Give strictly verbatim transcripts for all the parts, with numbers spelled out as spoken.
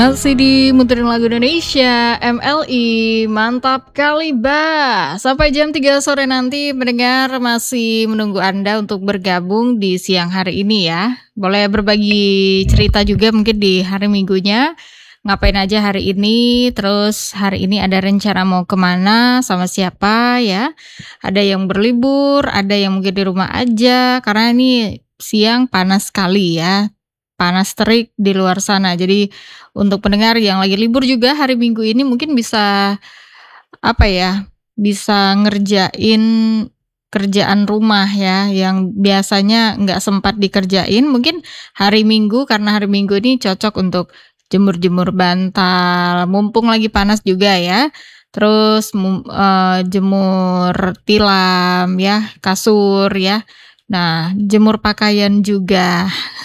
Masih dimuterin lagu Indonesia, M L I, mantap kali Bah. Sampai jam tiga sore nanti pendengar masih menunggu Anda untuk bergabung di siang hari ini ya. Boleh berbagi cerita juga mungkin di hari Minggunya, ngapain aja hari ini, terus hari ini ada rencana mau kemana, sama siapa ya. Ada yang berlibur, ada yang mungkin di rumah aja, karena ini siang panas sekali ya. Panas terik di luar sana. Jadi untuk pendengar yang lagi libur juga hari Minggu ini mungkin bisa apa ya, bisa ngerjain kerjaan rumah ya yang biasanya nggak sempat dikerjain. Mungkin hari Minggu karena hari Minggu ini cocok untuk jemur-jemur bantal, mumpung lagi panas juga ya. Terus mum, eee, jemur tilam ya, kasur ya. Nah, jemur pakaian juga.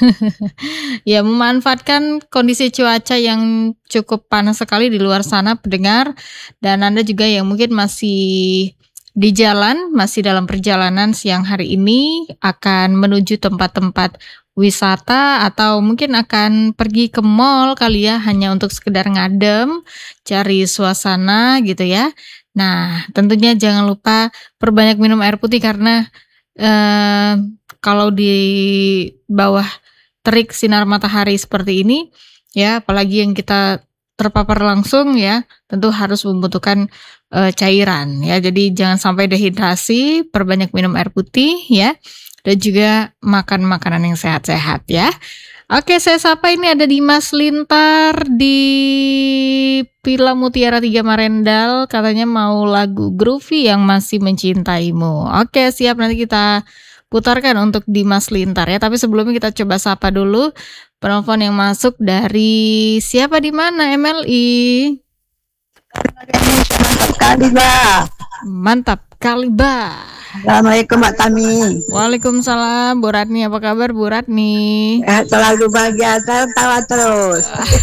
Ya, memanfaatkan kondisi cuaca yang cukup panas sekali di luar sana pendengar, dan Anda juga yang mungkin masih di jalan, masih dalam perjalanan siang hari ini akan menuju tempat-tempat wisata atau mungkin akan pergi ke mall kali ya, hanya untuk sekedar ngadem, cari suasana gitu ya. Nah, tentunya jangan lupa perbanyak minum air putih karena Eee, kalau di bawah terik sinar matahari seperti ini, ya apalagi yang kita terpapar langsung ya, tentu harus membutuhkan, eee, cairan ya. Jadi jangan sampai dehidrasi, perbanyak minum air putih ya, dan juga makan makanan yang sehat-sehat ya. Oke, saya sapa ini ada Dimas Lintar di Villa Mutiara tiga Marendal, katanya mau lagu Groovy yang Masih Mencintaimu. Oke, siap, nanti kita putarkan untuk Dimas Lintar ya. Tapi sebelumnya kita coba sapa dulu penelpon yang masuk dari siapa di mana M L I? Mantap kali, Bah. Mantap kali, Bah. Assalamualaikum Mbak Tami. Waalaikumsalam Bu Ratni, apa kabar Bu Ratni? Eh, selalu bahagia, tertawa terus.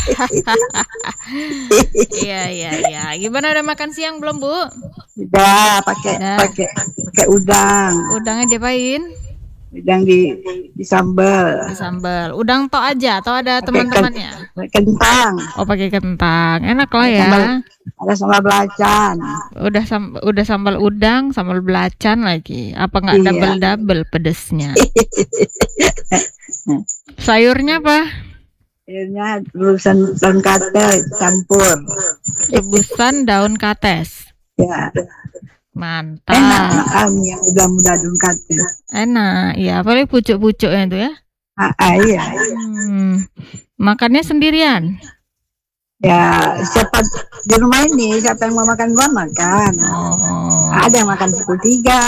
Iya iya iya. Gimana, udah makan siang belum Bu? Udah pakai Udah. pakai pakai udang. Udangnya diapain? Udang di di sambal. Di sambal. Udang tok aja atau ada Pakai teman-temannya? ken- kentang. Oh, pakai kentang. Enak lah ya. Sambal, ada sambal belacan. Udah sam udah sambal udang, sambal belacan lagi. Apa nggak Iya. double-double pedesnya? Sayurnya apa? Akhirnya lulusan daun katel campur. Rebusan daun kates. Ya, Mantap. enak makan yang udah muda daun katel. Enak. Ya, apalagi pucuk-pucuknya itu ya. Ah, ah, iya. Hmm. Makannya sendirian? Ya, siapa di rumah ini siapa yang mau makan gua makan. Oh. Ada yang makan pukul tiga,